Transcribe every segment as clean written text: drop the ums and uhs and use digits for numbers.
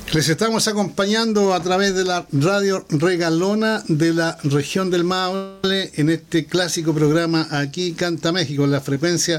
Les estamos acompañando a través de la radio Regalona de la región del Maule en este clásico programa Aquí Canta México, en la frecuencia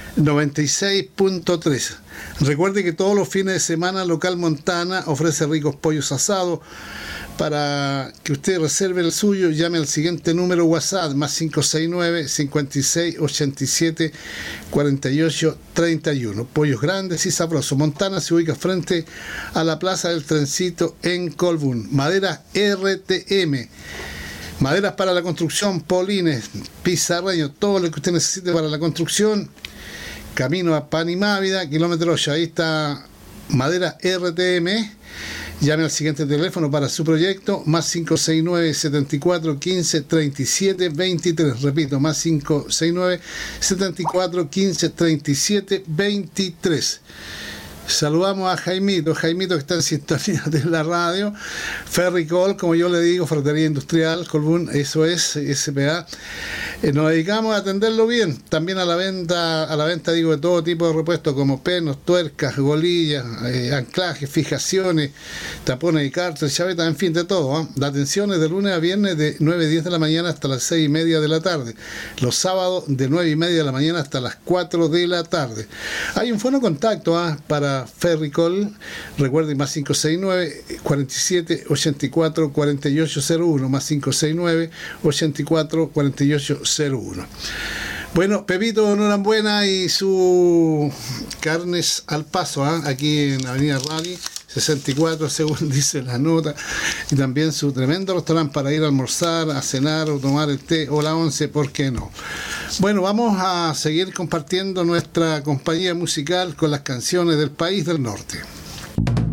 96.3. Recuerde que todos los fines de semana Local Montana ofrece ricos pollos asados. Para que usted reserve el suyo, llame al siguiente número WhatsApp, más 569 56 87 48 31. Pollos grandes y sabrosos. Montana se ubica frente a la Plaza del Trencito en Colbún. Madera RTM. Maderas para la construcción, polines, pizarreños, todo lo que usted necesite para la construcción. Camino a Panimávida, kilómetro 8. Ahí está Madera RTM. Llame al siguiente teléfono para su proyecto, más 569 74 15 37 23. Repito, más 569 74 15 37 23. Saludamos a Jaimito que está en sintonía de la radio. Ferricol, como yo le digo, Ferretería Industrial, Colbún, eso es, SPA. Nos dedicamos a atenderlo bien, también a la venta digo, de todo tipo de repuestos como penos, tuercas, golillas, anclajes, fijaciones, tapones y cárteles, chavetas, en fin, de todo. La atención es de lunes a viernes de 9 y 10 de la mañana hasta las 6 y media de la tarde. Los sábados de 9 y media de la mañana hasta las 4 de la tarde. Hay un fono contacto para Ferricol, recuerden, más 569 47 84 4801, más 569 84 4801. Bueno, Pepito Norambuena y su carnes al paso, aquí en Avenida Rally 64, según dice la nota, y también su tremendo restaurante para ir a almorzar, a cenar o tomar el té o la once, ¿por qué no? Bueno, vamos a seguir compartiendo nuestra compañía musical con las canciones del país del norte.